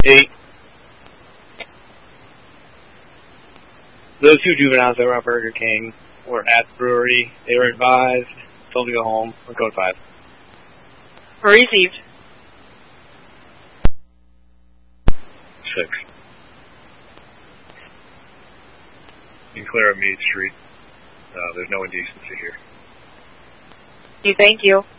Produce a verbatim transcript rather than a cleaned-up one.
Eight. Those two juveniles that were at Burger King were at the brewery. They were advised, told to go home. We're code five. Received. Six. You can clear up Meade Street. Uh, there's no indecency here. Thank you.